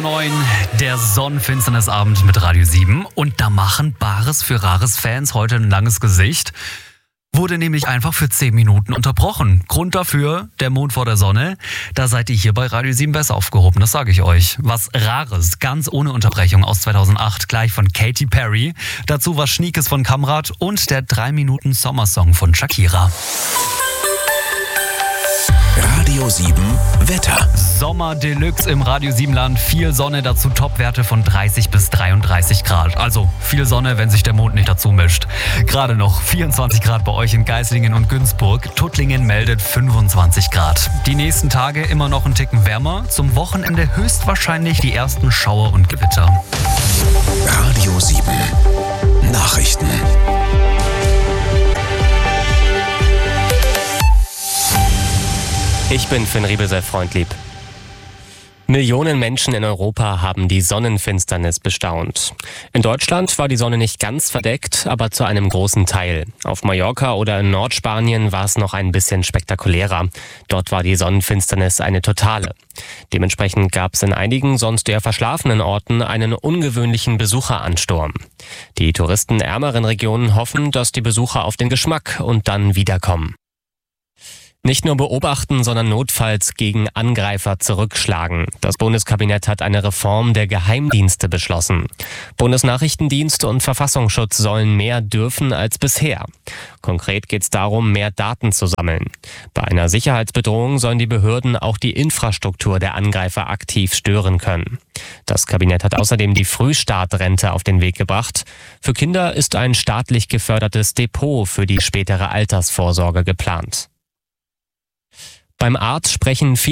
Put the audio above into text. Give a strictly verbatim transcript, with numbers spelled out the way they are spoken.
neun, der Sonnenfinsternisabend mit Radio sieben. Und da machen Bares für Rares Fans heute ein langes Gesicht. Wurde nämlich einfach für zehn Minuten unterbrochen. Grund dafür, der Mond vor der Sonne. Da seid ihr hier bei Radio sieben besser aufgehoben, das sage ich euch. Was Rares, ganz ohne Unterbrechung aus zweitausendacht, gleich von Katy Perry. Dazu was Schniekes von Kamrat und der drei Minuten Sommersong von Shakira. Radio sieben Wetter. Sommer Deluxe im Radio sieben Land. Viel Sonne, dazu Topwerte von dreißig bis dreiunddreißig Grad. Also viel Sonne, wenn sich der Mond nicht dazu mischt. Gerade noch vierundzwanzig Grad bei euch in Geislingen und Günzburg. Tuttlingen meldet fünfundzwanzig Grad. Die nächsten Tage immer noch einen Ticken wärmer. Zum Wochenende höchstwahrscheinlich die ersten Schauer und Gewitter. Radio sieben Nachrichten. Ich bin Finn Riebesel-Freundlieb. Millionen Menschen in Europa haben die Sonnenfinsternis bestaunt. In Deutschland war die Sonne nicht ganz verdeckt, aber zu einem großen Teil. Auf Mallorca oder in Nordspanien war es noch ein bisschen spektakulärer. Dort war die Sonnenfinsternis eine totale. Dementsprechend gab es in einigen sonst eher verschlafenen Orten einen ungewöhnlichen Besucheransturm. Die Touristen ärmeren Regionen hoffen, dass die Besucher auf den Geschmack und dann wiederkommen. Nicht nur beobachten, sondern notfalls gegen Angreifer zurückschlagen. Das Bundeskabinett hat eine Reform der Geheimdienste beschlossen. Bundesnachrichtendienst und Verfassungsschutz sollen mehr dürfen als bisher. Konkret geht es darum, mehr Daten zu sammeln. Bei einer Sicherheitsbedrohung sollen die Behörden auch die Infrastruktur der Angreifer aktiv stören können. Das Kabinett hat außerdem die Frühstartrente auf den Weg gebracht. Für Kinder ist ein staatlich gefördertes Depot für die spätere Altersvorsorge geplant. Beim Arzt sprechen viele